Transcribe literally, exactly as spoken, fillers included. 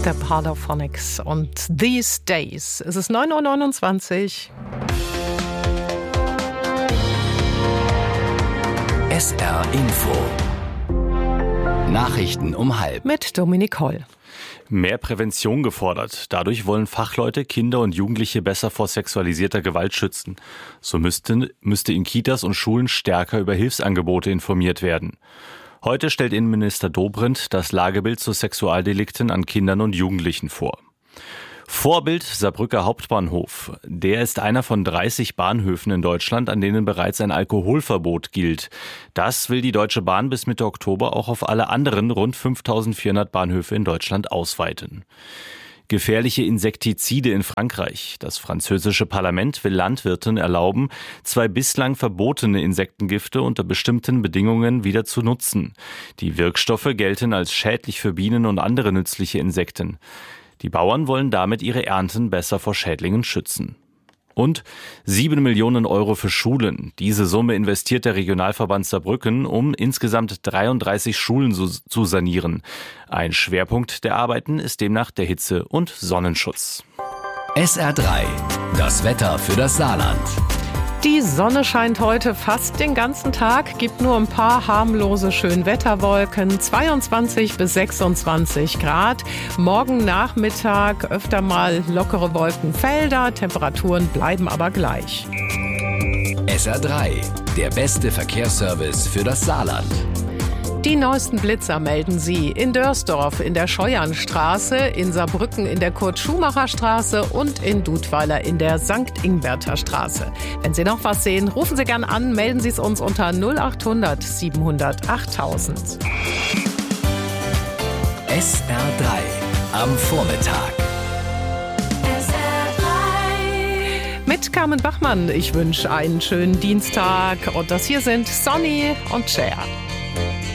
der Parlophonics und These Days. Es ist neun Uhr neunundzwanzig. S R Info. Nachrichten um halb. Mit Dominik Holl. Mehr Prävention gefordert. Dadurch wollen Fachleute Kinder und Jugendliche besser vor sexualisierter Gewalt schützen. So müsste, müsste in Kitas und Schulen stärker über Hilfsangebote informiert werden. Heute stellt Innenminister Dobrindt das Lagebild zu Sexualdelikten an Kindern und Jugendlichen vor. Vorbild Saarbrücker Hauptbahnhof. Der ist einer von dreißig Bahnhöfen in Deutschland, an denen bereits ein Alkoholverbot gilt. Das will die Deutsche Bahn bis Mitte Oktober auch auf alle anderen rund fünftausendvierhundert Bahnhöfe in Deutschland ausweiten. Gefährliche Insektizide in Frankreich. Das französische Parlament will Landwirten erlauben, zwei bislang verbotene Insektengifte unter bestimmten Bedingungen wieder zu nutzen. Die Wirkstoffe gelten als schädlich für Bienen und andere nützliche Insekten. Die Bauern wollen damit ihre Ernten besser vor Schädlingen schützen. Und sieben Millionen Euro für Schulen. Diese Summe investiert der Regionalverband Saarbrücken, um insgesamt dreiunddreißig Schulen zu sanieren. Ein Schwerpunkt der Arbeiten ist demnach der Hitze- und Sonnenschutz. S R drei. Das Wetter für das Saarland. Die Sonne scheint heute fast den ganzen Tag, gibt nur ein paar harmlose Schönwetterwolken, zweiundzwanzig bis sechsundzwanzig Grad. Morgen Nachmittag öfter mal lockere Wolkenfelder, Temperaturen bleiben aber gleich. S R drei, der beste Verkehrsservice für das Saarland. Die neuesten Blitzer melden Sie in Dörsdorf in der Scheuernstraße, in Saarbrücken in der Kurt-Schumacher-Straße und in Dudweiler in der Sankt Ingberter Straße. Wenn Sie noch was sehen, rufen Sie gern an, melden Sie es uns unter null acht hundert siebenhundert achttausend. S R drei am Vormittag. S R drei. Mit Carmen Bachmann, ich wünsche einen schönen Dienstag und das hier sind Sonny und Cher.